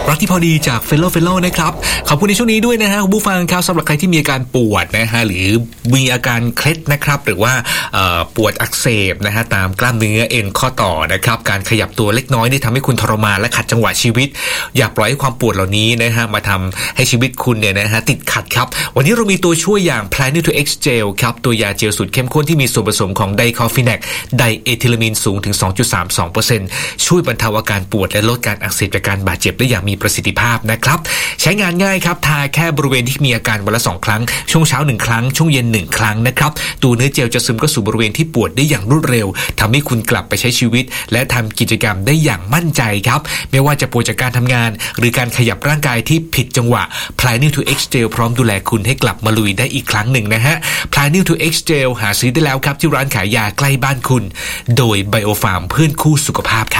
รักที่พอดีจากเฟลโลนะครับขอบคุณในช่วงนี้ด้วยนะฮะคุณผู้ฟังครับสำหรับใครที่มีอาการปวดนะฮะหรือมีอาการเคล็ดนะครับหรือว่าปวดอักเสบนะฮะตามกล้ามเนื้อเอ็นข้อต่อนะครับการขยับตัวเล็กน้อยนี่ทำให้คุณทรมานและขัดจังหวะชีวิตอย่าปล่อยให้ความปวดเหล่านี้นะฮะมาทำให้ชีวิตคุณเนี่ยนะฮะติดขัดครับวันนี้เรามีตัวช่วยอย่าง Planet to X Gel ครับตัวยาเจลสูตรเข้มข้นที่มีส่วนผสมของไดคอฟิแนกไดเอทิลามีนสูงถึง 2.32% ช่วยบรรเทาอาการปวดและลดการอักเสบจากการบาดเจ็บได้อย่างมีประสิทธิภาพนะครับใช้งานง่ายครับทาแค่บริเวณที่มีอาการวันละ2ครั้งช่วงเช้า1ครั้งช่วงเย็น1ครั้งนะครับตัวเนื้อเจลจะซึมเข้าสู่บริเวณที่ปวดได้อย่างรวดเร็วทำให้คุณกลับไปใช้ชีวิตและทำกิจกรรมได้อย่างมั่นใจครับไม่ว่าจะปวดจากการทำงานหรือการขยับร่างกายที่ผิดจังหวะ Planet to X Gel พร้อมดูแลคุณให้กลับมาลุยได้อีกครั้งหนึ่งนะฮะ Planet to X Gel หาซื้อได้แล้วครับที่ร้านขายยาใกล้บ้านคุณโดย Biofarm เพื่อนคู่สุขภาพครับ